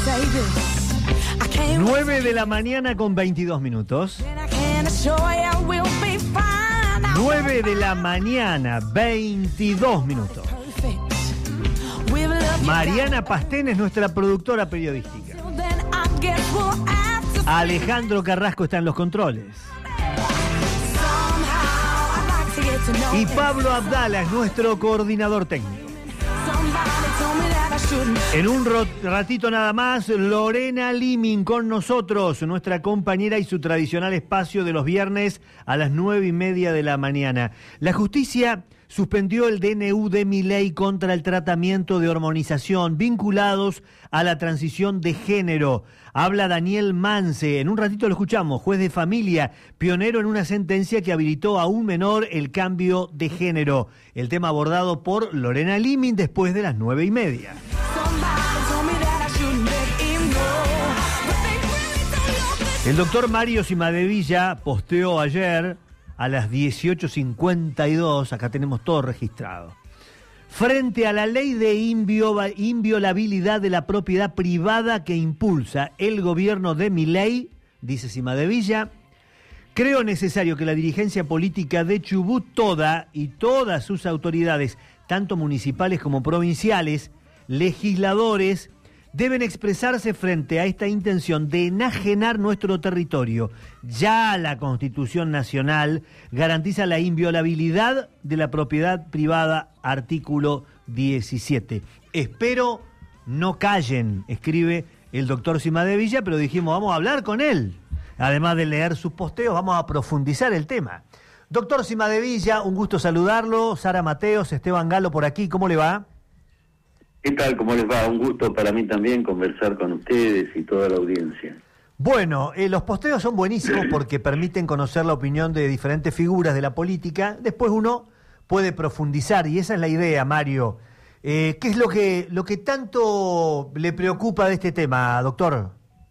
9 de la mañana con 22 minutos. 9 de la mañana, 22 minutos. Mariana Pastén es nuestra productora periodística. Alejandro Carrasco está en los controles. Y Pablo Abdala es nuestro coordinador técnico. En un ratito nada más, Lorena Liming con nosotros, nuestra compañera y su tradicional espacio de los viernes a las 9:30 de la mañana. La justicia suspendió el DNU de Milei contra el tratamiento de hormonización vinculados a la transición de género. Habla Daniel Mance, en un ratito lo escuchamos, juez de familia, pionero en una sentencia que habilitó a un menor el cambio de género. El tema abordado por Lorena Liming después de las 9:30. El doctor Mario Cimadevilla posteó ayer a las 18:52, acá tenemos todo registrado. Frente a la ley de inviolabilidad de la propiedad privada que impulsa el gobierno de Milei, dice Cimadevilla, creo necesario que la dirigencia política de Chubut toda y todas sus autoridades, tanto municipales como provinciales, legisladores, deben expresarse frente a esta intención de enajenar nuestro territorio. Ya la Constitución Nacional garantiza la inviolabilidad de la propiedad privada, artículo 17. Espero no callen, escribe el doctor Cimadevilla, pero dijimos, vamos a hablar con él. Además de leer sus posteos, vamos a profundizar el tema. Doctor Cimadevilla, un gusto saludarlo. Sara Mateos, Esteban Galo por aquí, ¿cómo le va? ¿Qué tal? ¿Cómo les va? Un gusto para mí también conversar con ustedes y toda la audiencia. Bueno, los posteos son buenísimos porque permiten conocer la opinión de diferentes figuras de la política. Después uno puede profundizar y esa es la idea, Mario. ¿Qué es lo que tanto le preocupa de este tema, doctor?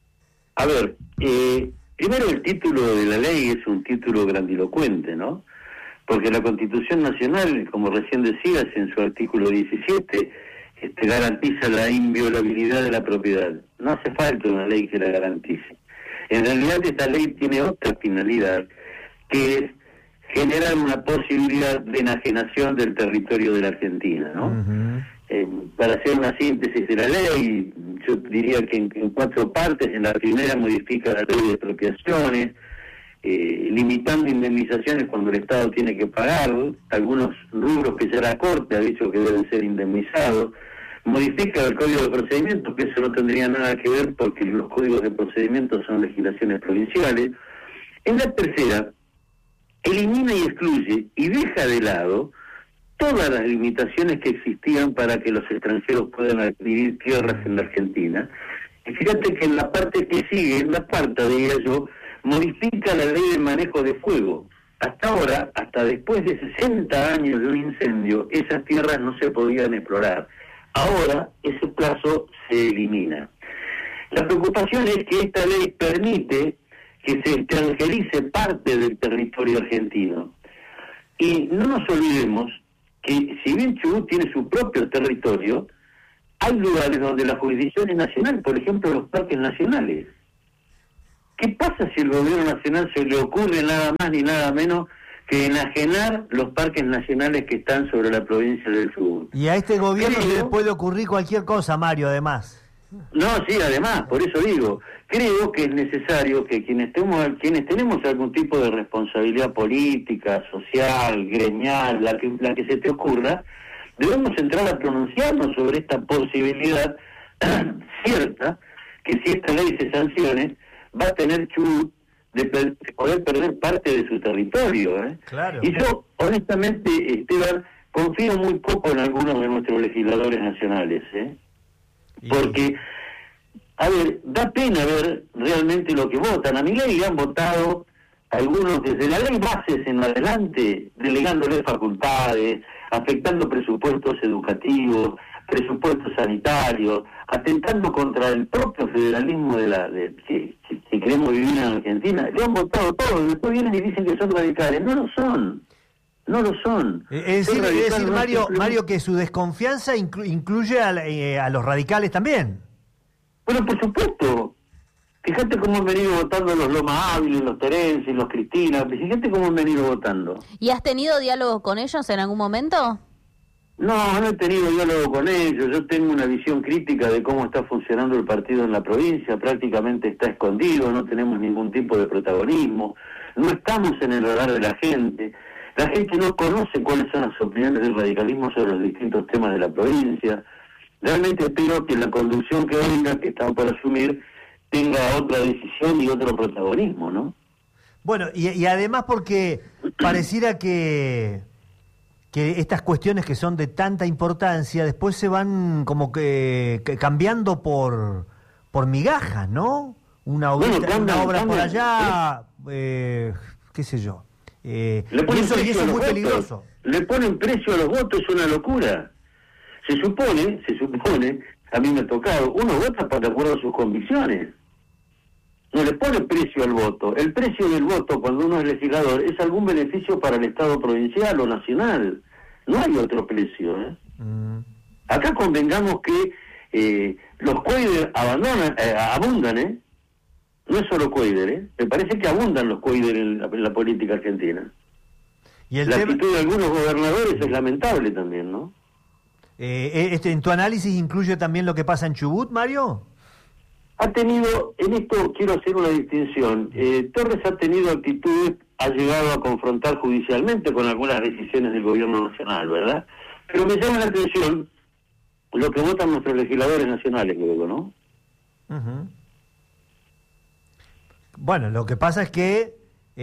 A ver, primero el título de la ley es un título grandilocuente, ¿no? Porque la Constitución Nacional, como recién decías, en su artículo 17... garantiza la inviolabilidad de la propiedad. No hace falta una ley que la garantice. En realidad esta ley tiene otra finalidad, que es generar una posibilidad de enajenación del territorio de la Argentina, ¿no? Uh-huh. Para hacer una síntesis de la ley, yo diría que en 4 partes. En la primera modifica la ley de expropiaciones, limitando indemnizaciones cuando el Estado tiene que pagar algunos rubros que ya la Corte ha dicho que deben ser indemnizados. Modifica el Código de Procedimientos, que eso no tendría nada que ver porque los códigos de procedimientos son legislaciones provinciales. En la tercera, elimina y excluye y deja de lado todas las limitaciones que existían para que los extranjeros puedan adquirir tierras en la Argentina. Y fíjate que en la parte que sigue, en la cuarta, diría yo, modifica la ley de manejo de fuego. Hasta ahora, hasta después de 60 años de un incendio, esas tierras no se podían explorar. Ahora ese plazo se elimina. La preocupación es que esta ley permite que se extranjerice parte del territorio argentino. Y no nos olvidemos que si bien Chubut tiene su propio territorio, hay lugares donde la jurisdicción es nacional, por ejemplo los parques nacionales. ¿Qué pasa si el gobierno nacional se le ocurre nada más ni nada menos que enajenar los parques nacionales que están sobre la provincia del Chubut? Y a este gobierno se le puede ocurrir cualquier cosa, Mario, además. No, sí, además, por eso digo, creo que es necesario que quienes tenemos algún tipo de responsabilidad política, social, gremial, la que se te ocurra, debemos entrar a pronunciarnos sobre esta posibilidad cierta, que si esta ley se sancione, va a tener Chubut de poder perder parte de su territorio. Claro. Y yo, honestamente, Esteban, confío muy poco en algunos de nuestros legisladores nacionales, porque, a ver, da pena ver realmente lo que votan. A Milei le han votado algunos desde la ley bases en adelante, delegándole facultades, afectando presupuestos educativos, presupuestos sanitarios, atentando contra el propio federalismo que queremos vivir en Argentina. Le han votado todos, después vienen y dicen que son radicales. No lo son. No lo son. Es decir, Mario, que su desconfianza incluye a los radicales también. Bueno, por supuesto. Fíjate cómo han venido votando los Loma Ávila, los Terencio, los Cristina. Fíjate cómo han venido votando. ¿Y has tenido diálogo con ellos en algún momento? No he tenido diálogo con ellos. Yo tengo una visión crítica de cómo está funcionando el partido en la provincia. Prácticamente está escondido, no tenemos ningún tipo de protagonismo. No estamos en el radar de la gente. La gente no conoce cuáles son las opiniones del radicalismo sobre los distintos temas de la provincia. Realmente espero que la conducción que venga, que están por asumir, tenga otra decisión y otro protagonismo, ¿no? Bueno, y además porque pareciera que estas cuestiones que son de tanta importancia después se van como que cambiando por migajas, ¿no? Una obra por allá, qué sé yo. Y eso es muy peligroso. Le ponen precio a los votos, es una locura. Se supone, a mí me ha tocado, uno vota de acuerdo a sus convicciones. No le pone precio al voto. El precio del voto, cuando uno es legislador, es algún beneficio para el Estado provincial o nacional. No hay otro precio, ¿eh? Acá convengamos que los Cuader abundan, ¿eh? No es solo Cuader, ¿eh? Me parece que abundan los Cuader en la política argentina. ¿Y la actitud de algunos gobernadores es lamentable también, ¿no? ¿En tu análisis incluye también lo que pasa en Chubut, Mario? Ha tenido, en esto quiero hacer una distinción, Torres ha tenido actitudes, ha llegado a confrontar judicialmente con algunas decisiones del gobierno nacional, ¿verdad? Pero me llama la atención lo que votan nuestros legisladores nacionales luego, ¿no? Uh-huh. Bueno, lo que pasa es que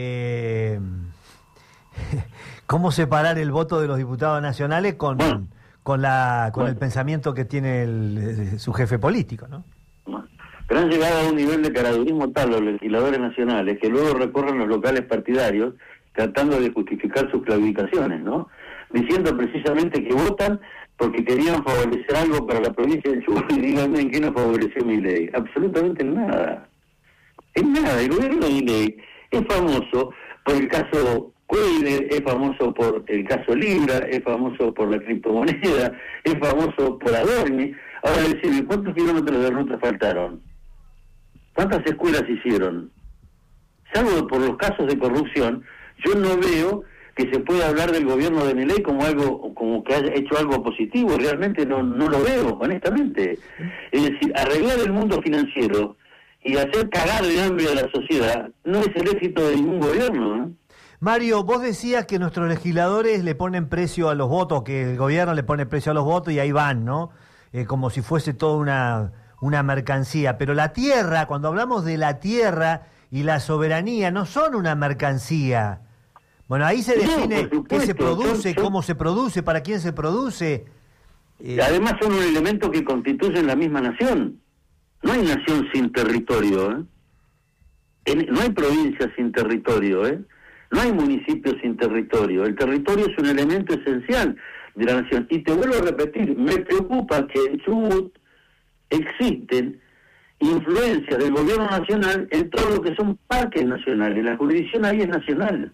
¿cómo separar el voto de los diputados nacionales con el pensamiento que tiene su jefe político, ¿no? Pero han llegado a un nivel de caradurismo tal los legisladores nacionales que luego recorren los locales partidarios tratando de justificar sus claudicaciones, ¿no? Diciendo precisamente que votan porque querían favorecer algo para la provincia de Chubut, y díganme en qué nos favoreció Milei. Absolutamente en nada. En nada. El gobierno de Milei es famoso por el caso Cuader, es famoso por el caso Libra, es famoso por la criptomoneda, es famoso por Adorni. Ahora decirme, ¿cuántos kilómetros de ruta faltaron? ¿Cuántas escuelas hicieron? Salvo por los casos de corrupción, yo no veo que se pueda hablar del gobierno de Milei como que haya hecho algo positivo. Realmente no lo veo, honestamente. Es decir, arreglar el mundo financiero y hacer cagar de hambre a la sociedad no es el éxito de ningún gobierno, ¿no? Mario, vos decías que nuestros legisladores le ponen precio a los votos, que el gobierno le pone precio a los votos y ahí van, ¿no? Como si fuese toda una mercancía. Pero la tierra, cuando hablamos de la tierra y la soberanía, no son una mercancía. Bueno, ahí se define qué se produce, cómo se produce, para quién se produce. Además son un elemento que constituyen la misma nación. No hay nación sin territorio, ¿eh? No hay provincia sin territorio, ¿eh? No hay municipio sin territorio. El territorio es un elemento esencial de la nación. Y te vuelvo a repetir, me preocupa que en Chubut existen influencias del gobierno nacional en todo lo que son parques nacionales. La jurisdicción ahí es nacional.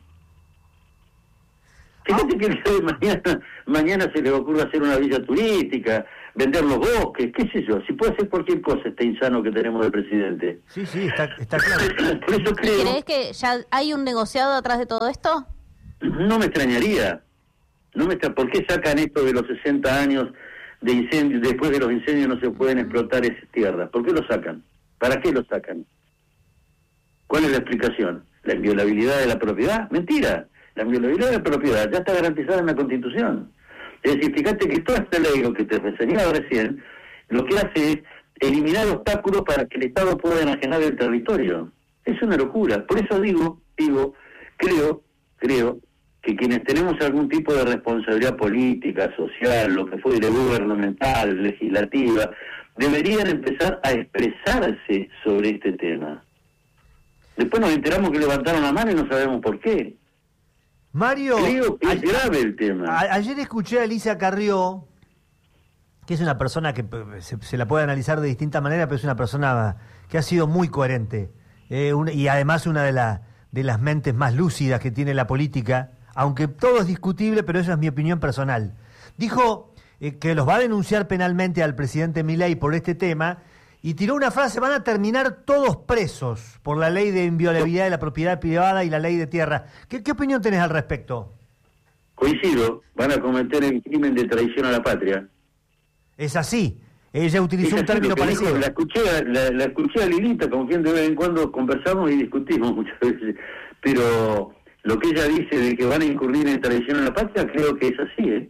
Fíjate que el día de mañana se le ocurre hacer una villa turística, vender los bosques, qué sé yo, si puede hacer cualquier cosa este insano que tenemos de presidente. Sí, está claro. Por eso creo... ¿Crees que ya hay un negociado atrás de todo esto? No me extrañaría. ¿Por qué sacan esto de los 60 años de incendios? Después de los incendios no se pueden explotar esas tierras. ¿Por qué lo sacan? ¿Para qué lo sacan? ¿Cuál es la explicación? ¿La inviolabilidad de la propiedad? Mentira. La inviolabilidad de la propiedad ya está garantizada en la Constitución. Es decir, fíjate que toda esta ley, lo que te reseñaba recién, lo que hace es eliminar obstáculos para que el Estado pueda enajenar el territorio. Es una locura. Por eso creo que quienes tenemos algún tipo de responsabilidad política, social, lo que fuere, gubernamental, legislativa, deberían empezar a expresarse sobre este tema. Después nos enteramos que levantaron la mano y no sabemos por qué. Mario, creo que es grave el tema. Ayer escuché a Alicia Carrió, que es una persona que se la puede analizar de distintas maneras, pero es una persona que ha sido muy coherente, y además una de las mentes más lúcidas que tiene la política, aunque todo es discutible, pero esa es mi opinión personal. Dijo que los va a denunciar penalmente al presidente Milei por este tema, y tiró una frase: van a terminar todos presos por la ley de inviolabilidad de la propiedad privada y la ley de tierra. ¿Qué opinión tenés al respecto? Coincido, van a cometer el crimen de traición a la patria. Es así. Ella utilizó un término parecido. La escuché a Lilita, con quien de vez en cuando conversamos y discutimos muchas veces, pero lo que ella dice de que van a incurrir en traición a la patria, creo que es así, ¿eh?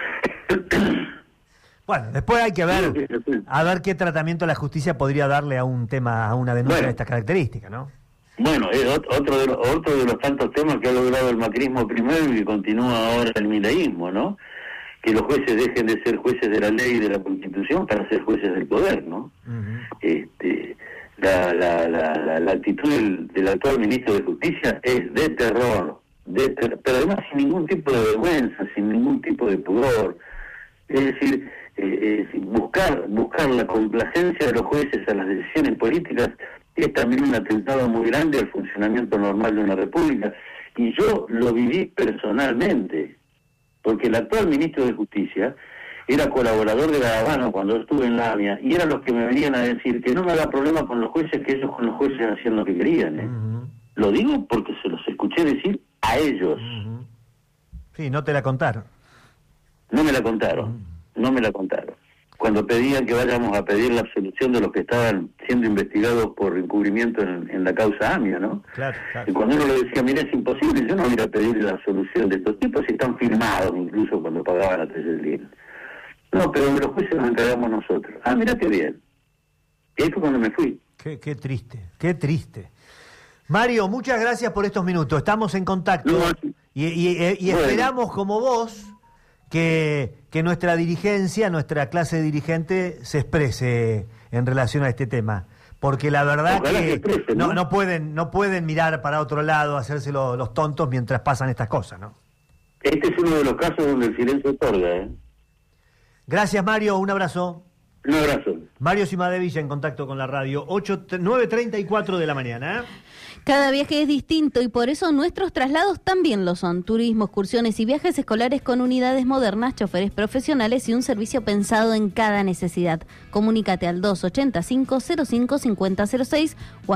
Bueno, después hay que ver a ver qué tratamiento la justicia podría darle a un tema, a una denuncia de estas características, ¿no? Bueno, es otro de los tantos temas que ha logrado el macrismo primero y que continúa ahora el mileísmo, ¿no? Que los jueces dejen de ser jueces de la ley y de la Constitución para ser jueces del poder, ¿no? La actitud del actual ministro de Justicia es de terror, pero además sin ningún tipo de vergüenza, sin ningún tipo de pudor. Es decir, buscar la complacencia de los jueces a las decisiones políticas es también un atentado muy grande al funcionamiento normal de una república. Y yo lo viví personalmente, porque el actual ministro de Justicia era colaborador de la Habana cuando estuve en la AMIA, y eran los que me venían a decir que no me haga problema con los jueces, que ellos con los jueces hacían lo que querían, ¿eh? Lo digo porque se los escuché decir a ellos. Sí, no te la contaron. No me la contaron. Cuando pedían que vayamos a pedir la absolución de los que estaban siendo investigados por encubrimiento en la causa AMIA, ¿no? Claro. Y cuando uno le decía, mira, es imposible, yo no voy a ir a pedir la absolución de estos tipos, si están firmados incluso cuando pagaban la Teselín. No, pero de los jueces nos encargamos nosotros. Ah, mira qué bien. Y ahí fue cuando me fui. Qué triste. Mario, muchas gracias por estos minutos. Estamos en contacto y esperamos, como vos, que nuestra dirigencia, nuestra clase dirigente se exprese en relación a este tema, porque la verdad que exprese, no pueden mirar para otro lado, hacerse los tontos mientras pasan estas cosas, ¿no? Este es uno de los casos donde el silencio otorga, ¿eh? Gracias, Mario, un abrazo. Un abrazo. Mario Cimadevilla en contacto con la radio, 9:34 de la mañana. Cada viaje es distinto y por eso nuestros traslados también lo son. Turismo, excursiones y viajes escolares con unidades modernas, choferes profesionales y un servicio pensado en cada necesidad. Comunícate al 285-05-5006 o a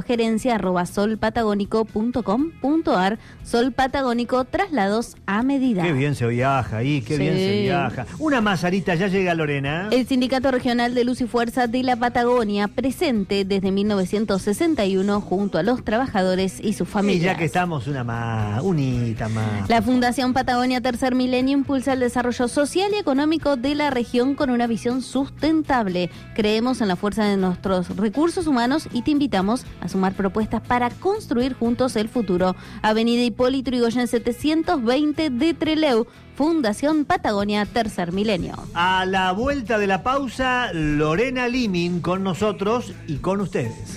gerencia@solpatagónico.com.ar. Sol Patagónico, traslados a medida. Qué bien se viaja ahí, qué bien se viaja. Una más, Sarita, ya llega Lorena. El Sindicato Regional de Luz y Fuerza de la Patagonia, presente desde 1961 junto a los trabajadores y sus familias. Y ya que estamos, unita más. La Fundación Patagonia Tercer Milenio impulsa el desarrollo social y económico de la región con una visión sustentable. Creemos en la fuerza de nuestros recursos humanos y te invitamos a sumar propuestas para construir juntos el futuro. Avenida Hipólito Yrigoyen 720 de Trelew. Fundación Patagonia Tercer Milenio. A la vuelta de la pausa, Lorena Limin con nosotros y con ustedes.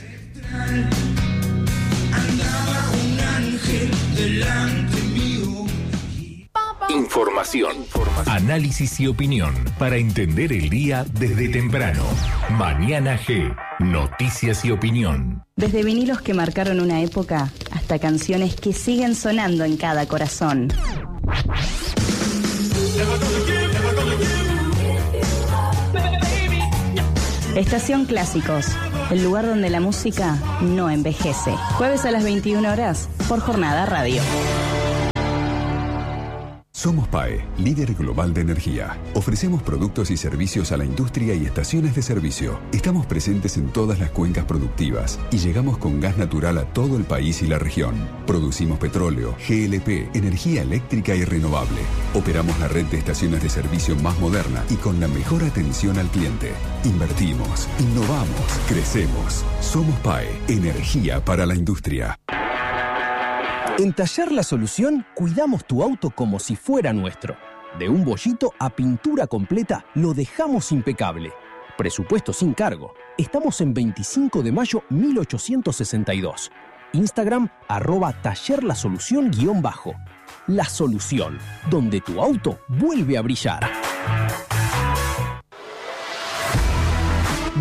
Información, análisis y opinión para entender el día desde temprano. Mañana G, noticias y opinión. Desde vinilos que marcaron una época hasta canciones que siguen sonando en cada corazón. Estación Clásicos, el lugar donde la música no envejece. Jueves a las 21 horas por Jornada Radio. Somos PAE, líder global de energía. Ofrecemos productos y servicios a la industria y estaciones de servicio. Estamos presentes en todas las cuencas productivas y llegamos con gas natural a todo el país y la región. Producimos petróleo, GLP, energía eléctrica y renovable. Operamos la red de estaciones de servicio más moderna y con la mejor atención al cliente. Invertimos, innovamos, crecemos. Somos PAE, energía para la industria. En Taller La Solución, cuidamos tu auto como si fuera nuestro. De un bollito a pintura completa, lo dejamos impecable. Presupuesto sin cargo. Estamos en 25 de mayo 1862. Instagram, @tallerlasolución_. La Solución, donde tu auto vuelve a brillar.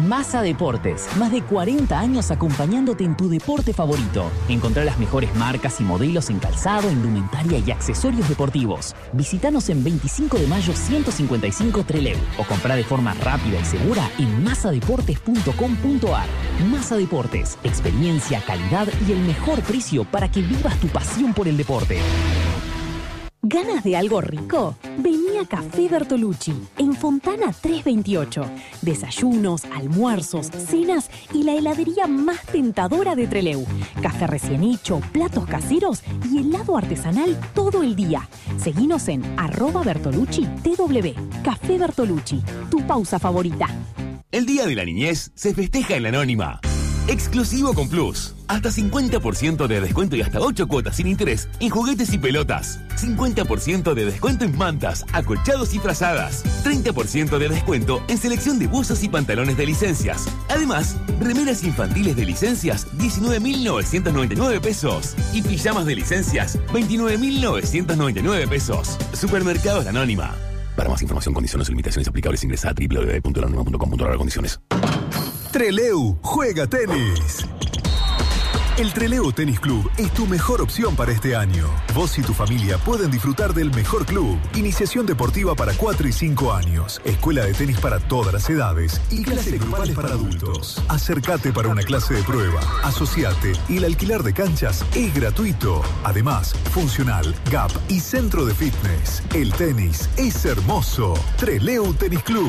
Massa Deportes, más de 40 años acompañándote en tu deporte favorito. Encontrá las mejores marcas y modelos en calzado, indumentaria y accesorios deportivos. Visítanos en 25 de mayo 155 Trelew o comprá de forma rápida y segura en massadeportes.com.ar. Massa Deportes, experiencia, calidad y el mejor precio para que vivas tu pasión por el deporte. ¿Ganas de algo rico? Vení a Café Bertolucci, en Fontana 328. Desayunos, almuerzos, cenas y la heladería más tentadora de Trelew. Café recién hecho, platos caseros y helado artesanal todo el día. Seguinos en @BertolucciTW. Café Bertolucci, tu pausa favorita. El Día de la Niñez se festeja en la Anónima. Exclusivo con Plus. Hasta 50% de descuento y hasta 8 cuotas sin interés en juguetes y pelotas. 50% de descuento en mantas, acolchados y frazadas. 30% de descuento en selección de buzos y pantalones de licencias. Además, remeras infantiles de licencias, 19.999 pesos. Y pijamas de licencias, 29.999 pesos. Supermercados La Anónima. Para más información, condiciones y limitaciones aplicables, ingresa a www.lanónima.com.ar. Condiciones. Trelew juega tenis. El Trelew Tenis Club es tu mejor opción para este año. Vos y tu familia pueden disfrutar del mejor club. Iniciación deportiva para 4 y 5 años. Escuela de tenis para todas las edades. Y clases grupales para adultos. Acércate para una clase de prueba. Asociate y el alquiler de canchas es gratuito. Además, funcional, gap y centro de fitness. El tenis es hermoso. Trelew Tenis Club.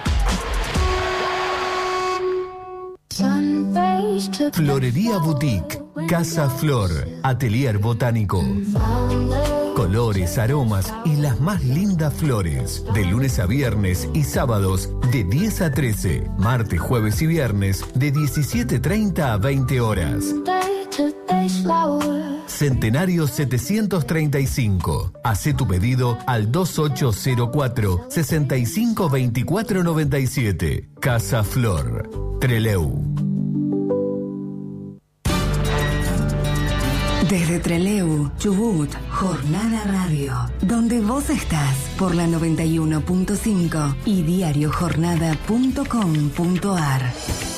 Florería Boutique, Casa Flor, Atelier Botánico. Colores, aromas y las más lindas flores. De lunes a viernes y sábados de 10 a 13. Martes, jueves y viernes de 17:30 a 20 horas. Centenario 735. Hacé tu pedido al 2804 652497. Casa Flor, Trelew. Desde Trelew, Chubut, Jornada Radio, donde vos estás por la 91.5 y diariojornada.com.ar.